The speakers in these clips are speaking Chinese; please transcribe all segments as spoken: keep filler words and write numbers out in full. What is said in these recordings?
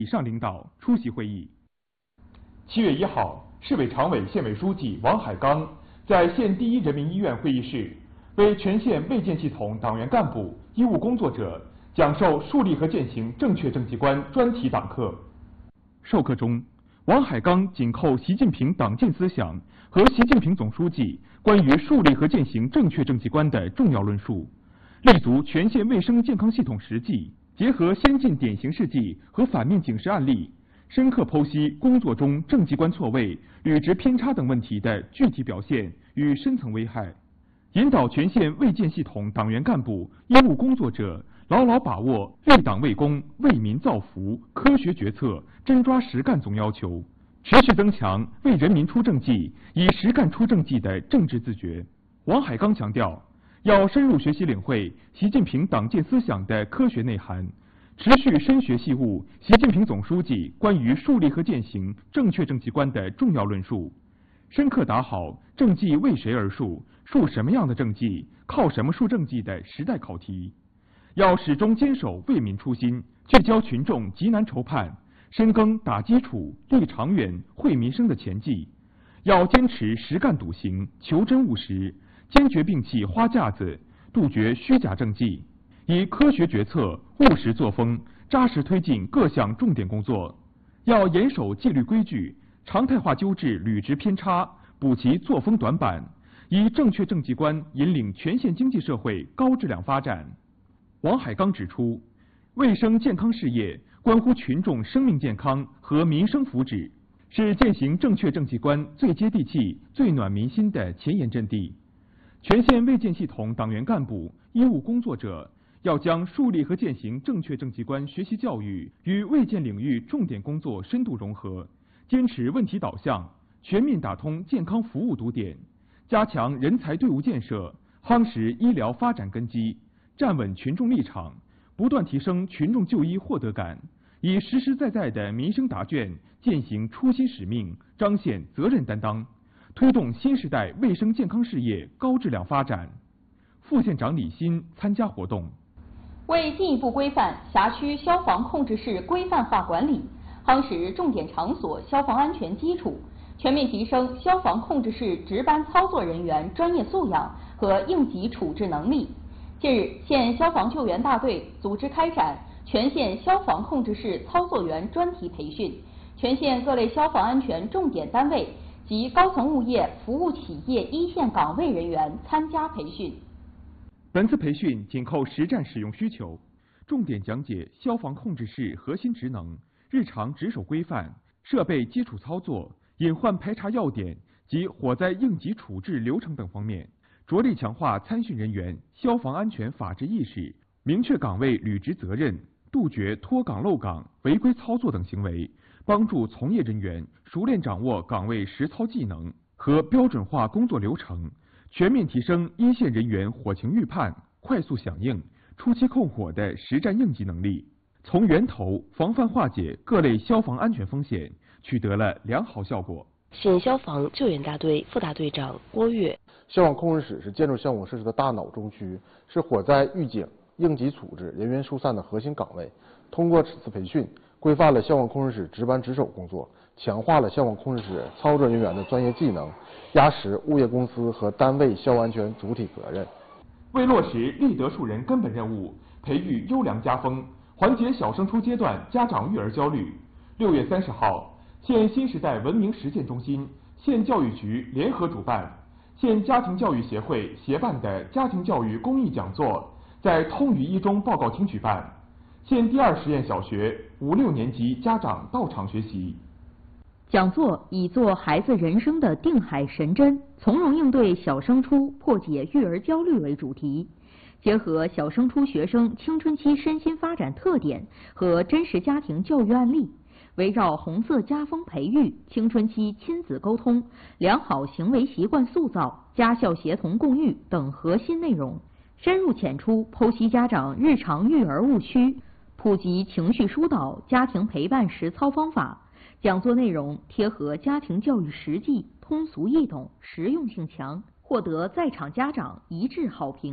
以上领导出席会议。 七月一号，市委常委、县委书记王海刚在县第一人民医院会议室为全县卫健系统党员干部、医务工作者讲授树立和践行正确政绩观专题党课。 授课中，王海刚紧扣习近平党建思想和习近平总书记关于树立和践行正确政绩观的重要论述，立足全县卫生健康系统实际，结合先进典型事迹和反面警示案例，深刻剖析工作中政绩观错位、履职偏差等问题的具体表现与深层危害，引导全县卫健系统党员干部、医务工作者牢牢把握为党为公、为民造福、科学决策、真抓实干总要求，持续增强为人民出政绩、以实干出政绩的政治自觉。王海刚强调，要深入学习领会习近平党建思想的科学内涵，持续深学细悟习近平总书记关于树立和践行正确政绩观的重要论述，深刻打好政绩为谁而树、树什么样的政绩、靠什么树政绩的时代考题。要始终坚守为民初心，聚焦群众急难愁盼，深耕打基础、立长远、惠民生的前进。要坚持实干笃行、求真务实，坚决摒弃花架子，杜绝虚假政绩，以科学决策、务实作风，扎实推进各项重点工作。要严守纪律规矩，常态化纠治履职偏差，补齐作风短板，以正确政绩观引领全县经济社会高质量发展。王海刚指出，卫生健康事业关乎群众生命健康和民生福祉，是践行正确政绩观最接地气、最暖民心的前沿阵地。全县卫健系统党员干部、医务工作者要将树立和践行正确政绩观学习教育与卫健领域重点工作深度融合，坚持问题导向，全面打通健康服务堵点，加强人才队伍建设，夯实医疗发展根基，站稳群众立场，不断提升群众就医获得感，以实实在在的民生答卷践行初心使命，彰显责任担当，推动新时代卫生健康事业高质量发展。副县长李欣参加活动。 为进一步规范辖区消防控制室规范化管理，夯实重点场所消防安全基础，全面提升消防控制室值班操作人员专业素养和应急处置能力。近日，县消防救援大队组织开展全县消防控制室操作员专题培训，全县各类消防安全重点单位及高层物业服务企业一线岗位人员参加培训。 本次培训紧扣实战使用需求，重点讲解消防控制室核心职能、日常值守规范、设备基础操作、隐患排查要点及火灾应急处置流程等方面，着力强化参训人员消防安全法治意识，明确岗位履职责任，杜绝脱岗漏岗、违规操作等行为，帮助从业人员熟练掌握岗位实操技能和标准化工作流程，全面提升一线人员火情预判、快速响应、初期控火的实战应急能力，从源头防范化解各类消防安全风险，取得了良好效果。 县消防救援大队副大队长郭跃， 消防控制室是建筑项目设施的大脑中区，是火灾预警、应急处置、人员疏散的核心岗位。通过此次培训，规范了消防控制室值班值守工作，强化了消防控制室操作人员的专业技能，压实物业公司和单位消防安全主体责任。 为落实立德树人根本任务，培育优良家风，缓解小升初阶段家长育儿焦虑，六月三十号，县新时代文明实践中心、县教育局联合主办，县家庭教育协会协办的家庭教育公益讲座在通榆一中报告厅举办。县第二实验小学五六年级家长到场学习。 讲座以做孩子人生的定海神针，从容应对小升初，破解育儿焦虑为主题，结合小升初学生青春期身心发展特点和真实家庭教育案例，围绕红色家风培育、青春期亲子沟通、良好行为习惯塑造、家校协同共育等核心内容，深入浅出剖析家长日常育儿误区，普及情绪疏导、家庭陪伴实操方法。讲座内容贴合家庭教育实际，通俗易懂，实用性强，获得在场家长一致好评。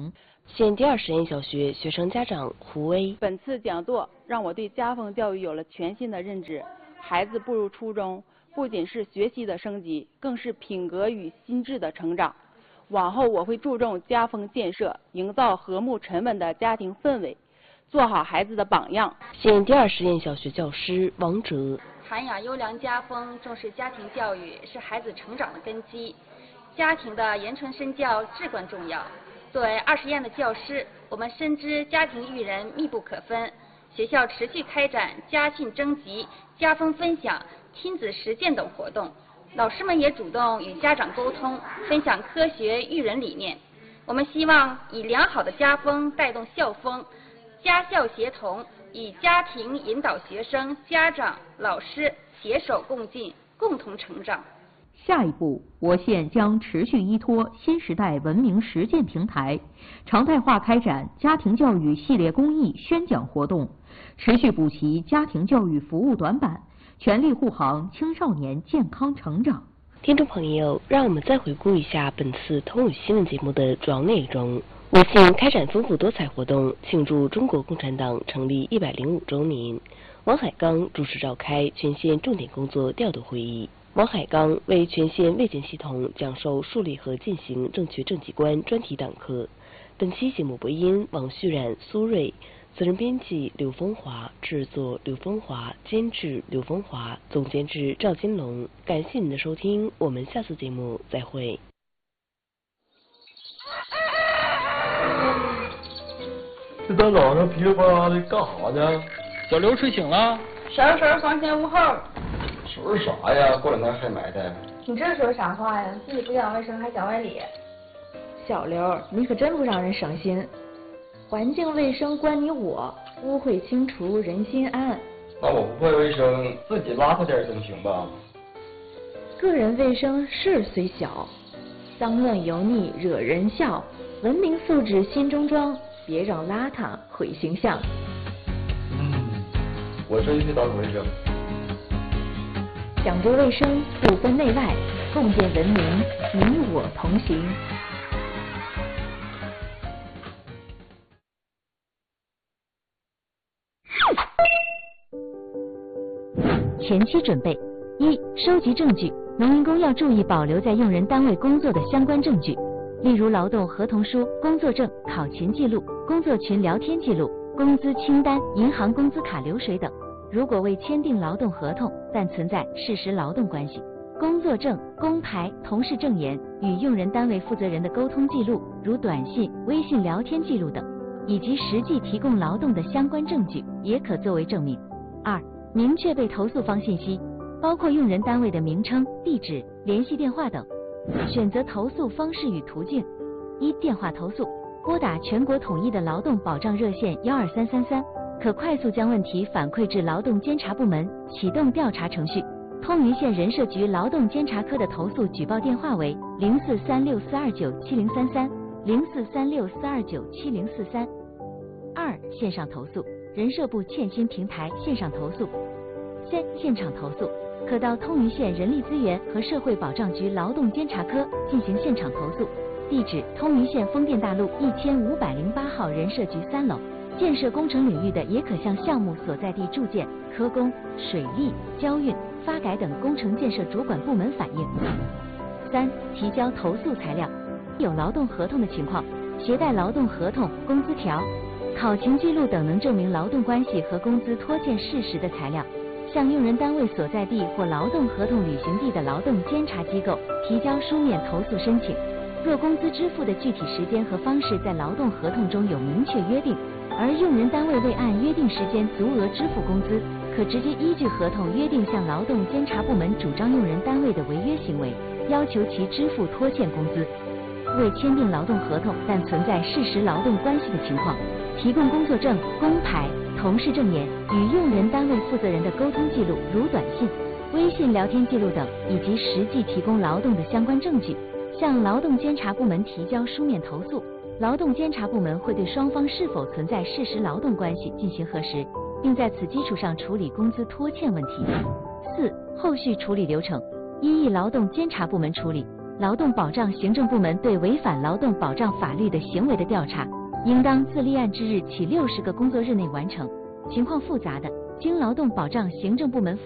县第二实验小学学生家长胡威。 本次讲座让我对家风教育有了全新的认知。孩子步入初中，不仅是学习的升级，更是品格与心智的成长。往后我会注重家风建设，营造和睦沉稳的家庭氛围，做好孩子的榜样。 县第二实验小学教师王哲。 涵养优良家风，重视家庭教育，是孩子成长的根基。家庭的言传身教至关重要。作为二实验的教师，我们深知家庭育人密不可分。学校持续开展家训征集、家风分享、亲子实践等活动，老师们也主动与家长沟通，分享科学育人理念。我们希望以良好的家风带动校风，家校协同，以家庭引导学生、家长、老师携手共进，共同成长。 下一步，我县将持续依托新时代文明实践平台，常态化开展家庭教育系列公益宣讲活动，持续补齐家庭教育服务短板，全力护航青少年健康成长。 听众朋友，让我们再回顾一下本次通语新闻节目的主要内容。我县开展丰富多彩活动，庆祝中国共产党成立一百零五周年。王海刚主持召开全县重点工作调度会议。王海刚为全县卫健系统讲授树立和践行正确政绩观专题讲课。本期节目播音王旭冉、苏瑞，责任编辑刘风华，制作刘风华，监制刘风华，总监制赵金龙。感谢您的收听，我们下次节目再会。 这大早上噼里啪啦的干啥呢？ 小刘睡醒了。 收拾收拾房前屋后。 收拾啥呀？过两天还埋汰。 你这说啥话呀？自己不讲卫生还讲外理。 小刘，你可真不让人省心。环境卫生关你我，污秽清除人心安。 那我不会卫生，自己邋遢点总行吧？ 个人卫生事儿虽小，脏乱油腻惹人笑。文明素质心中装，别让邋遢毁形象。 嗯，我这就去打扫卫生。 讲究卫生，不分内外，共建文明，你我同行。前期准备：一、收集证据。农民工要注意保留在用人单位工作的相关证据，例如劳动合同书、工作证、考勤记录、工作群聊天记录、工资清单、银行工资卡流水等。如果未签订劳动合同，但存在事实劳动关系，工作证、工牌、同事证言与用人单位负责人的沟通记录，如短信、微信聊天记录等，以及实际提供劳动的相关证据，也可作为证明。二、明确被投诉方信息，包括用人单位的名称、地址、联系电话等。选择投诉方式与途径：一、电话投诉，拨打全国统一的劳动保障热线幺二三三三。可快速将问题反馈至劳动监察部门，启动调查程序。通云县人社局劳动监察科的投诉举报电话为零四三六四二九七零三三、零四三六四二九七零四三。二、线上投诉，人社部欠薪平台线上投诉。三、现场投诉，可到通云县人力资源和社会保障局劳动监察科进行现场投诉，地址通云县丰店大路一千五百零八号人社局三楼。建设工程领域的，也可向项目所在地住建、科工、水利、交运、发改等工程建设主管部门反映。三、提交投诉材料，有劳动合同的情况，携带劳动合同、工资条、考勤记录等能证明劳动关系和工资拖欠事实的材料，向用人单位所在地或劳动合同履行地的劳动监察机构提交书面投诉申请。若工资支付的具体时间和方式在劳动合同中有明确约定，而用人单位未按约定时间足额支付工资，可直接依据合同约定向劳动监察部门主张用人单位的违约行为，要求其支付拖欠工资。未签订劳动合同但存在事实劳动关系的情况，提供工作证、工牌、同事证言与用人单位负责人的沟通记录，如短信、微信聊天记录等，以及实际提供劳动的相关证据，向劳动监察部门提交书面投诉。劳动监察部门会对双方是否存在事实劳动关系进行核实，并在此基础上处理工资拖欠问题。四、后续处理流程：一、依劳动监察部门处理，劳动保障行政部门对违反劳动保障法律的行为的调查， 应当自立案之日起六十个工作日内完成。情况复杂的，经劳动保障行政部门负